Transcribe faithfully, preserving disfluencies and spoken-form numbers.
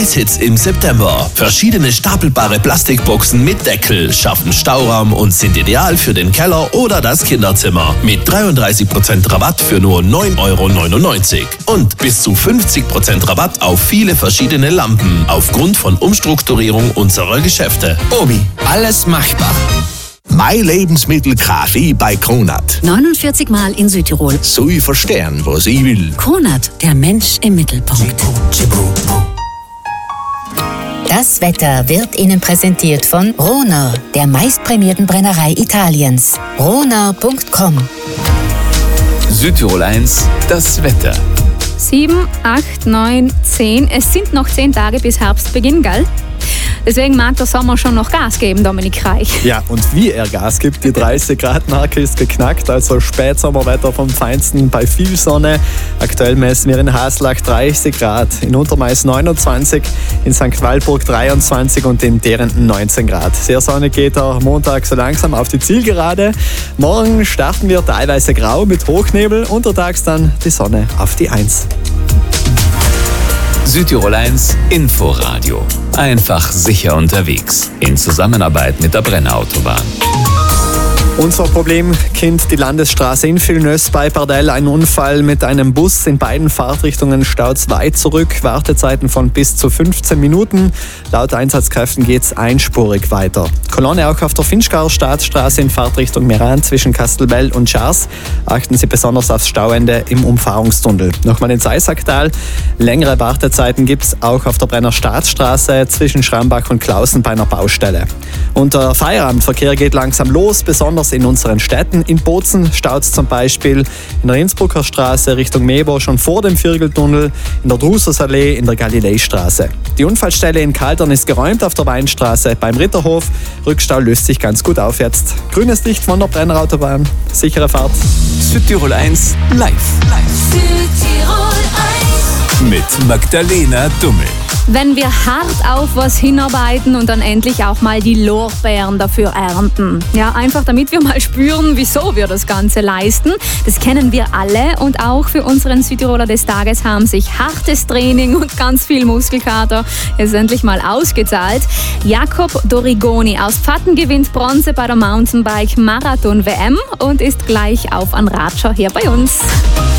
Hits im September. Verschiedene stapelbare Plastikboxen mit Deckel schaffen Stauraum und sind ideal für den Keller oder das Kinderzimmer. Mit dreiunddreißig Prozent Rabatt für nur neun Euro neunundneunzig. Und bis zu fünfzig Prozent Rabatt auf viele verschiedene Lampen aufgrund von Umstrukturierung unserer Geschäfte. Obi, alles machbar. Mein Lebensmittelkaffee bei Kronat. neunundvierzig Mal in Südtirol. So ich verstehen, was ich will. Kronat, der Mensch im Mittelpunkt. Das Wetter wird Ihnen präsentiert von Rohner, der meistprämierten Brennerei Italiens. rohner punkt com. Südtirol eins, das Wetter. sieben, acht, neun, zehn. Es sind noch zehn Tage bis Herbstbeginn, gell? Deswegen mag der Sommer schon noch Gas geben, Dominik Reich. Ja, und wie er Gas gibt, die dreißig Grad Marke ist geknackt, also Spätsommerwetter vom Feinsten bei viel Sonne. Aktuell messen wir in Haslach dreißig Grad, in Untermais neunundzwanzig, in Sankt Walburg dreiundzwanzig und in Derenden neunzehn Grad. Sehr sonnig geht der Montag so langsam auf die Zielgerade. Morgen starten wir teilweise grau mit Hochnebel, untertags dann die Sonne auf die Eins. Südtirol eins Inforadio. Einfach sicher unterwegs. In Zusammenarbeit mit der Brenner Autobahn. Unser Problemkind, die Landesstraße in Villeneuve bei Pardel. Ein Unfall mit einem Bus in beiden Fahrtrichtungen, staut weit zurück. Wartezeiten von bis zu fünfzehn Minuten. Laut Einsatzkräften geht es einspurig weiter. Kolonne auch auf der Finchgauer Staatsstraße in Fahrtrichtung Meran zwischen Castelbell und Schars. Achten Sie besonders aufs Stauende im Umfahrungstunnel. Nochmal ins Eisacktal. Längere Wartezeiten gibt es auch auf der Brenner Staatsstraße zwischen Schrambach und Klausen bei einer Baustelle. Und der Feierabendverkehr geht langsam los, besonders in unseren Städten. In Bozen staut es zum Beispiel in der Innsbrucker Straße Richtung Mebo schon vor dem Viergeltunnel, in der Drusersallee, in der Galileistraße. Die Unfallstelle in Kaltern ist geräumt auf der Weinstraße beim Ritterhof. Rückstau löst sich ganz gut auf jetzt. Grünes Licht von der Brenner Autobahn. Sichere Fahrt. Südtirol eins live. Südtirol eins. Mit Magdalena Dummel. Wenn wir hart auf was hinarbeiten und dann endlich auch mal die Lorbeeren dafür ernten. Ja, einfach damit wir mal spüren, wieso wir das Ganze leisten. Das kennen wir alle und auch für unseren Südtiroler des Tages haben sich hartes Training und ganz viel Muskelkater jetzt endlich mal ausgezahlt. Jakob Dorigoni aus Pfatten gewinnt Bronze bei der Mountainbike Marathon W M und ist gleich auf an Ratscher hier bei uns.